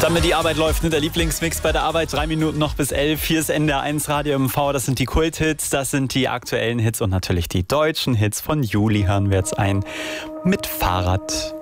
Damit die Arbeit läuft, der Lieblingsmix bei der Arbeit. 3 Minuten noch bis 11. Hier ist NDR1 Radio MV. Das sind die Kulthits, das sind die aktuellen Hits und natürlich die deutschen Hits. Von Juli hören wir jetzt ein mit Fahrrad.